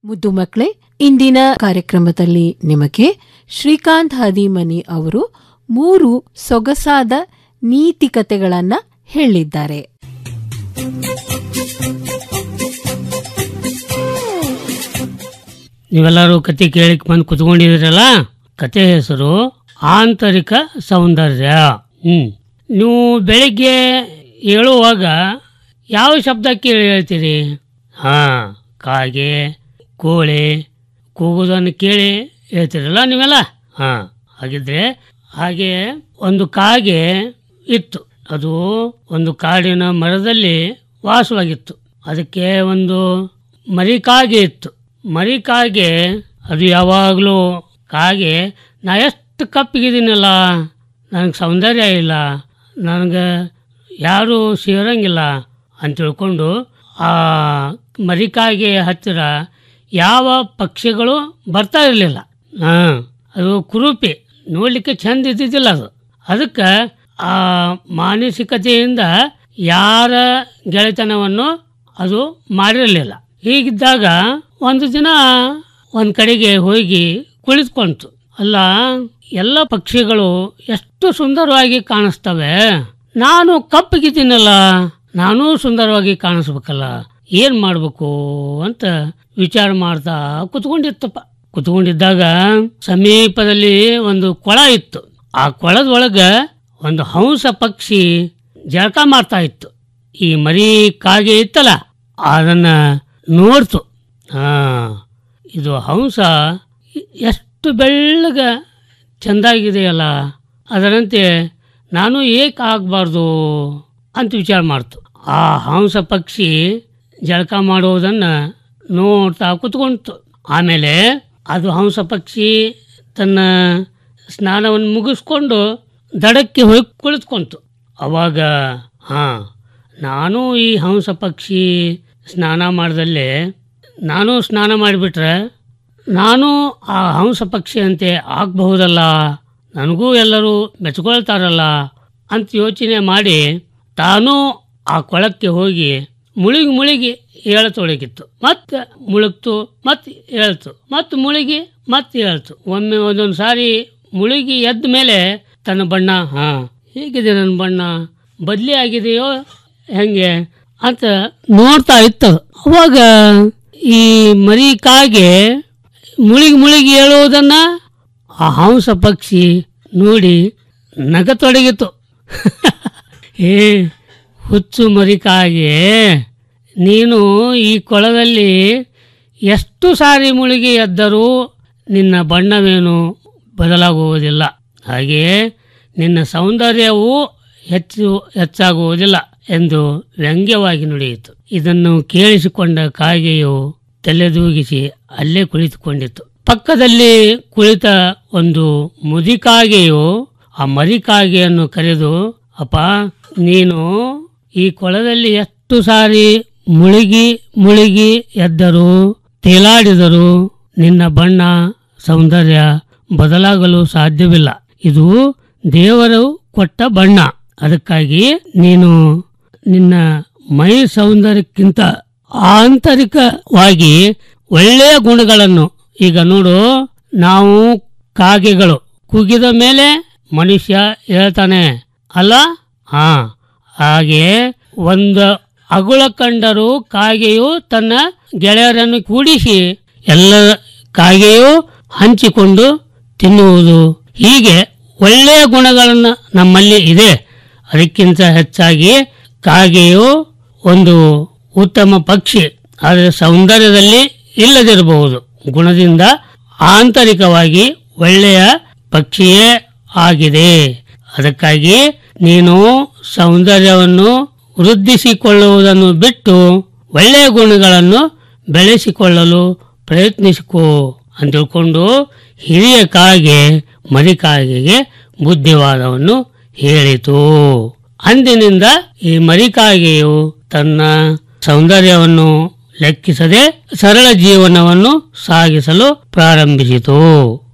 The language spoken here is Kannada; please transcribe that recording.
ಮುದ್ದು ಮಕ್ಕಳೇ, ಇಂದಿನ ಕಾರ್ಯಕ್ರಮದಲ್ಲಿ ನಿಮಗೆ ಶ್ರೀಕಾಂತ್ ಹದಿಮನಿ ಅವರು 3 ಸೊಗಸಾದ ನೀತಿ ಕಥೆಗಳನ್ನ ಹೇಳಿದ್ದಾರೆ. ನೀವೆಲ್ಲರೂ ಕತೆ ಕೇಳಿಕ್ ಬಂದು ಕುತ್ಕೊಂಡಿದ್ದೀರಲ್ಲ. ಕತೆ ಹೆಸರು ಆಂತರಿಕ ಸೌಂದರ್ಯ. ನೀವು ಬೆಳಿಗ್ಗೆ ಹೇಳುವಾಗ ಯಾವ ಶಬ್ದ ಕೇಳಿ ಹೇಳ್ತೀರಿ? ಕಾಗೆ, ಕೋಳಿ ಕೂಗುವುದನ್ನು ಕೇಳಿ ಹೇಳ್ತೀರಲ್ಲ ನೀವೆಲ್ಲ. ಹಾಗಿದ್ರೆ ಹಾಗೆ ಒಂದು ಕಾಗೆ ಇತ್ತು. ಅದು ಒಂದು ಕಾಡಿನ ಮರದಲ್ಲಿ ವಾಸವಾಗಿತ್ತು. ಅದಕ್ಕೆ ಒಂದು ಮರಿಕಾಗೆ ಇತ್ತು. ಮರಿಕಾಗೆ ಅದು ಯಾವಾಗಲೂ ಕಾಗೆ, ನಾ ಎಷ್ಟು ಕಪ್ಪಿಗಿದ್ದೀನಲ್ಲ, ನನಗೆ ಸೌಂದರ್ಯ ಇಲ್ಲ, ನನಗೆ ಯಾರೂ ಸೇರಂಗಿಲ್ಲ ಅಂತ ತಿಳ್ಕೊಂಡು ಆ ಮರಿಕಾಗೆ ಹತ್ತಿರ ಯಾವ ಪಕ್ಷಿಗಳು ಬರ್ತಾ ಇರಲಿಲ್ಲ. ಅದು ಕುರೂಪಿ, ನೋಡಲಿಕ್ಕೆ ಚಂದ ಇದ್ದಿದ್ದಿಲ್ಲ ಅದು. ಅದಕ್ಕೆ ಆ ಮಾನಸಿಕತೆಯಿಂದ ಯಾರ ಗೆಳೆತನವನ್ನು ಅದು ಮಾಡಿರಲಿಲ್ಲ. ಹೀಗಿದ್ದಾಗ ಒಂದು ದಿನ ಒಂದು ಕಡೆಗೆ ಹೋಗಿ ಕುಳಿತುಕೊಂತು. ಅಲ್ಲ, ಎಲ್ಲ ಪಕ್ಷಿಗಳು ಎಷ್ಟು ಸುಂದರವಾಗಿ ಕಾಣಿಸ್ತವೆ, ನಾನು ಕಪ್ಪಗಿದ್ದೀನಲ್ಲ, ನಾನೂ ಸುಂದರವಾಗಿ ಕಾಣಿಸ್ಬೇಕಲ್ಲ, ಏನ್ ಮಾಡ್ಬೇಕು ಅಂತ ವಿಚಾರ ಮಾಡ್ತಾ ಕುತ್ಕೊಂಡಿತ್ತಪ್ಪ. ಕುತ್ಕೊಂಡಿದ್ದಾಗ ಸಮೀಪದಲ್ಲಿ ಒಂದು ಕೊಳ ಇತ್ತು. ಆ ಕೊಳದೊಳಗ ಒಂದು ಹಂಸ ಪಕ್ಷಿ ಜಳಕ ಮಾಡ್ತಾ ಇತ್ತು. ಈ ಮರಿ ಕಾಗೆ ಇತ್ತಲ್ಲ, ಅದನ್ನ ನೋಡ್ತು. ಇದು ಹಂಸ ಎಷ್ಟು ಬೆಳ್ಳಗ ಚೆಂದಾಗಿದೆಯಲ್ಲ, ಅದರಂತೆ ನಾನು ಏಕೆ ಆಗಬಾರ್ದು ಅಂತ ವಿಚಾರ ಮಾಡ್ತು. ಆ ಹಂಸ ಪಕ್ಷಿ ಜಳಕ ಮಾಡುವುದನ್ನು ನೋಡ್ತಾ ಕುತ್ಕೊಂತು. ಆಮೇಲೆ ಅದು ಹಂಸ ಪಕ್ಷಿ ತನ್ನ ಸ್ನಾನವನ್ನು ಮುಗಿಸ್ಕೊಂಡು ದಡಕ್ಕೆ ಹೋಗಿ ಕುಳಿತುಕೊಂತು. ಅವಾಗ ನಾನು ಈ ಹಂಸ ಪಕ್ಷಿ ಸ್ನಾನ ಮಾಡ್ದಲ್ಲೇ ನಾನು ಸ್ನಾನ ಮಾಡಿಬಿಟ್ರೆ ನಾನು ಆ ಹಂಸ ಪಕ್ಷಿ ಅಂತೆ ಆಗಬಹುದಲ್ಲ, ನನಗೂ ಎಲ್ಲರೂ ಮೆಚ್ಕೊಳ್ತಾರಲ್ಲ ಅಂತ ಯೋಚನೆ ಮಾಡಿ ತಾನೂ ಆ ಕೊಳಕ್ಕೆ ಹೋಗಿ ಮುಳುಗಿ ಏಳತೊಡಗಿತ್ತು. ಮತ್ತೆ ಮುಳುಗ್ತು, ಮತ್ತೆ ಹೇಳ್ತು, ಮತ್ತೆ ಮುಳುಗಿ ಮತ್ತೆ ಹೇಳ್ತು. ಒಮ್ಮೆ ಒಂದೊಂದು ಸಾರಿ ಮುಳುಗಿ ಎದ್ದ ಮೇಲೆ ತನ್ನ ಬಣ್ಣ ಹೇಗಿದೆ, ನನ್ನ ಬಣ್ಣ ಬದಲಿ ಆಗಿದೆಯೋ ಹೆಂಗೆ ಅಂತ ನೋಡ್ತಾ ಇತ್ತು. ಅವಾಗ ಈ ಮರಿ ಕಾಗೆ ಮುಳುಗಿ ಹೇಳುವುದನ್ನ ಆ ಹಂಸ ಪಕ್ಷಿ ನೋಡಿ ನಗತೊಡಗಿತು. ಹುಚ್ಚು ಮರಿ ಕಾಗೆ, ನೀನು ಈ ಕೊಳದಲ್ಲಿ ಎಷ್ಟು ಸಾರಿ ಮುಳುಗಿ ಎದ್ದರೂ ನಿನ್ನ ಬಣ್ಣವೇನು ಬದಲಾಗುವುದಿಲ್ಲ, ಹಾಗೆಯೇ ನಿನ್ನ ಸೌಂದರ್ಯವೂ ಹೆಚ್ಚಾಗುವುದಿಲ್ಲ ಎಂದು ವ್ಯಂಗ್ಯವಾಗಿ ನುಡಿಯಿತು. ಇದನ್ನು ಕೇಳಿಸಿಕೊಂಡ ಕಾಗೆಯು ತಲೆದೂಗಿಸಿ ಅಲ್ಲೇ ಕುಳಿತುಕೊಂಡಿತು. ಪಕ್ಕದಲ್ಲಿ ಕುಳಿತ ಒಂದು ಮುದಿಕಾಗೆಯು ಆ ಮರಿಕಾಗೆಯನ್ನು ಕರೆದು, ಅಪ್ಪ, ನೀನು ಈ ಕೊಳದಲ್ಲಿ ಎಷ್ಟು ಸಾರಿ ಮುಳುಗಿ ಎದ್ದರೂ ತೇಲಾಡಿದರೂ ನಿನ್ನ ಬಣ್ಣ ಸೌಂದರ್ಯ ಬದಲಾಗಲು ಸಾಧ್ಯವಿಲ್ಲ. ಇದು ದೇವರು ಕೊಟ್ಟ ಬಣ್ಣ. ಅದಕ್ಕಾಗಿ ನೀನು ನಿನ್ನ ಮೈ ಸೌಂದರ್ಯಕ್ಕಿಂತ ಆಂತರಿಕವಾಗಿ ಒಳ್ಳೆಯ ಗುಣಗಳನ್ನು, ಈಗ ನೋಡು, ನಾವು ಕಾಗೆಗಳು ಕೂಗಿದ ಮೇಲೆ ಮನುಷ್ಯ ಹೇಳ್ತಾನೆ ಅಲ್ಲ, ಹಾಗೆ ಒಂದು ಅಗುಳ ಕಂಡರೂ ಕಾಗೆಯು ತನ್ನ ಗೆಳೆಯರನ್ನು ಕೂಡಿಸಿ ಎಲ್ಲ ಕಾಗೆಯು ಹಂಚಿಕೊಂಡು ತಿನ್ನುವುದು. ಹೀಗೆ ಒಳ್ಳೆಯ ಗುಣಗಳನ್ನು ನಮ್ಮಲ್ಲಿ ಇದೆ. ಅದಕ್ಕಿಂತ ಹೆಚ್ಚಾಗಿ ಕಾಗೆಯು ಒಂದು ಉತ್ತಮ ಪಕ್ಷಿ, ಆದರೆ ಸೌಂದರ್ಯದಲ್ಲಿ ಇಲ್ಲದಿರಬಹುದು, ಗುಣದಿಂದ ಆಂತರಿಕವಾಗಿ ಒಳ್ಳೆಯ ಪಕ್ಷಿಯೇ ಆಗಿದೆ. ಅದಕ್ಕಾಗಿ ನೀನು ಸೌಂದರ್ಯವನ್ನು ವೃದ್ಧಿಸಿಕೊಳ್ಳುವುದನ್ನು ಬಿಟ್ಟು ಒಳ್ಳೆಯ ಗುಣಗಳನ್ನು ಬೆಳೆಸಿಕೊಳ್ಳಲು ಪ್ರಯತ್ನಿಸಿಕೋ ಅಂತ ತಿಳ್ಕೊಂಡು ಹಿರಿಯ ಕಾಗೆ ಮರಿಕಾಗೆಗೆ ಬುದ್ಧಿವಾದವನ್ನು ಹೇಳಿತು. ಅಂದಿನಿಂದ ಈ ಮರಿಕಾಗೆಯು ತನ್ನ ಸೌಂದರ್ಯವನ್ನು ಲೆಕ್ಕಿಸದೆ ಸರಳ ಜೀವನವನ್ನು ಸಾಗಿಸಲು ಪ್ರಾರಂಭಿಸಿತು.